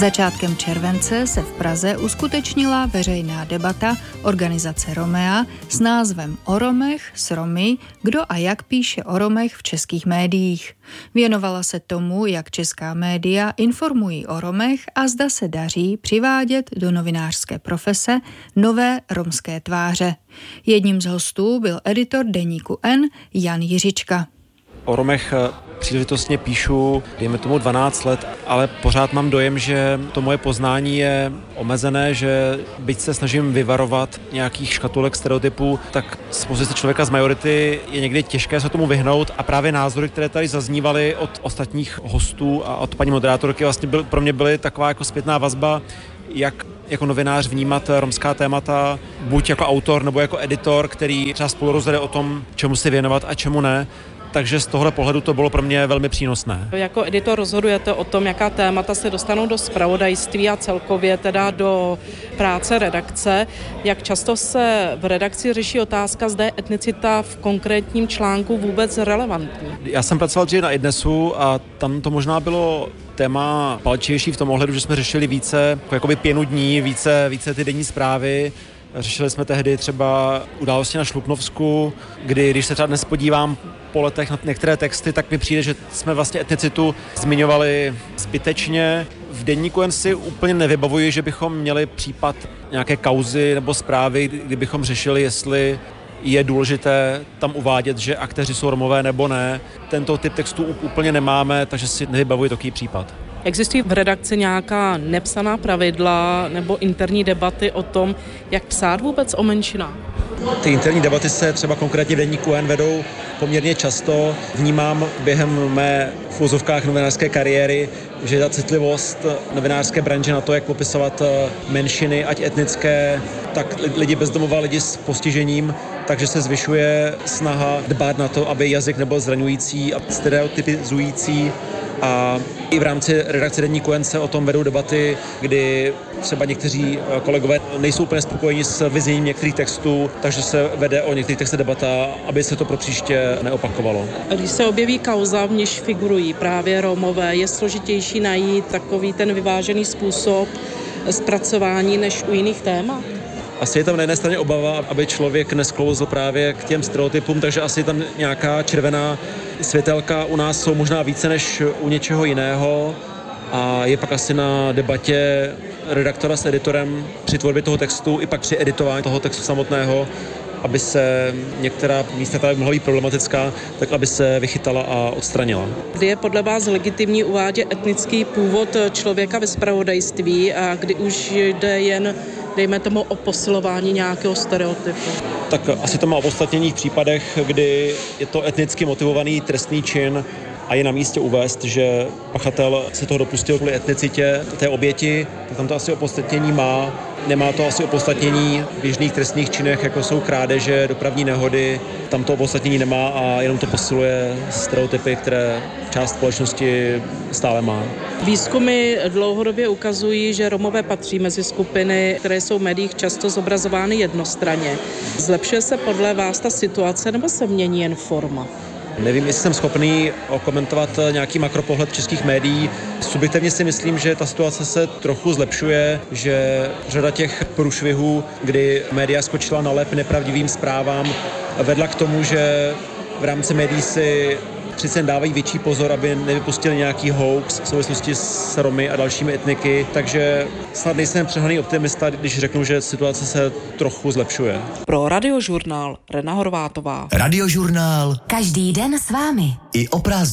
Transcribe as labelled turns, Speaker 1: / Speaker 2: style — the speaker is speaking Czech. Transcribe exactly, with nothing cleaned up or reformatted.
Speaker 1: Začátkem července se v Praze uskutečnila veřejná debata organizace Romea s názvem O Romech s Romy, kdo a jak píše o Romech v českých médiích. Věnovala se tomu, jak česká média informují o Romech a zda se daří přivádět do novinářské profese nové romské tváře. Jedním z hostů byl editor deníku N Jan Jiřička.
Speaker 2: O Romech příležitostně píšu, dejme tomu dvanáct let, ale pořád mám dojem, že to moje poznání je omezené, že byť se snažím vyvarovat nějakých škatulek stereotypů, tak z pozice člověka z majority je někdy těžké se tomu vyhnout a právě názory, které tady zaznívaly od ostatních hostů a od paní moderátorky, vlastně byl, pro mě byly taková jako zpětná vazba, jak jako novinář vnímat romská témata, buď jako autor nebo jako editor, který třeba spolu rozhoduje o tom, čemu se věnovat a čemu ne. Takže z tohle pohledu to bylo pro mě velmi přínosné.
Speaker 3: Jako editor rozhodujete o tom, jaká témata se dostanou do zpravodajství a celkově teda do práce redakce. Jak často se v redakci řeší otázka, zda je etnicita v konkrétním článku vůbec relevantní?
Speaker 2: Já jsem pracoval dříve na iDnesu a tam to možná bylo téma palčivější v tom ohledu, že jsme řešili více jakoby pěnu dní, více, více ty denní zprávy. Řešili jsme tehdy třeba události na Šluknovsku, kdy, když se třeba dnes podívám po letech na některé texty, tak mi přijde, že jsme vlastně etnicitu zmiňovali zbytečně. V deníku jen si úplně nevybavuji, že bychom měli případ nějaké kauzy nebo zprávy, kdybychom řešili, jestli je důležité tam uvádět, že aktéři jsou Romové nebo ne. Tento typ textů úplně nemáme, takže si nevybavuji takový případ.
Speaker 3: Existují v redakci nějaká nepsaná pravidla nebo interní debaty o tom, jak psát vůbec o menšinách?
Speaker 2: Ty interní debaty se třeba konkrétně v deníku N vedou poměrně často. Vnímám během mé v úzovkách novinářské kariéry, že ta citlivost novinářské branže na to, jak popisovat menšiny, ať etnické, tak lidi bezdomova, lidi s postižením, takže se zvyšuje snaha dbát na to, aby jazyk nebyl zraňující a stereotypizující. A i v rámci redakce deníku N se o tom vedou debaty, kdy třeba někteří kolegové nejsou úplně spokojeni s vyzněním některých textů, takže se vede o některých textech debata, aby se to pro příště neopakovalo.
Speaker 3: Když se objeví kauza, v níž figurují právě Romové, je složitější najít takový ten vyvážený způsob zpracování než u jiných témat?
Speaker 2: Asi je tam na jedné straně obava, aby člověk nesklouzl právě k těm stereotypům, takže asi je tam nějaká červená světelka. U nás jsou možná více než u něčeho jiného a je pak asi na debatě redaktora s editorem při tvorbě toho textu i pak při editování toho textu samotného, aby se některá místa, která by mohla být problematická, tak aby se vychytala a odstranila.
Speaker 3: Kdy je podle vás legitimní uvádět etnický původ člověka ve zpravodajství a kdy už jde jen, dejme tomu, o posilování nějakého stereotypu?
Speaker 2: Tak asi to má opodstatnění v případech, kdy je to etnicky motivovaný trestný čin a je na místě uvést, že pachatel se toho dopustil kvůli etnicitě té oběti, tak tam to asi opodstatnění má. Nemá to asi opodstatnění v běžných trestných činech, jako jsou krádeže, dopravní nehody. Tam to opodstatnění nemá a jenom to posiluje stereotypy, které část společnosti stále má.
Speaker 3: Výzkumy dlouhodobě ukazují, že Romové patří mezi skupiny, které jsou v médiích často zobrazovány jednostranně. Zlepšuje se podle vás ta situace nebo se mění jen forma?
Speaker 2: Nevím, jestli jsem schopný okomentovat nějaký makropohled českých médií. Subjektivně si myslím, že ta situace se trochu zlepšuje, že řada těch průšvihů, kdy média skočila na lep nepravdivým zprávám, vedla k tomu, že v rámci médií si přece dávají větší pozor, aby nevypustili nějaký hoax v souvislosti s Romy a dalšími etniky, takže snad nejsem přehnaný optimista, když řeknu, že situace se trochu zlepšuje.
Speaker 3: Pro Radiožurnál Rena Horvátová.
Speaker 4: Radiožurnál.
Speaker 5: Každý den s vámi.
Speaker 4: I o prázdninách.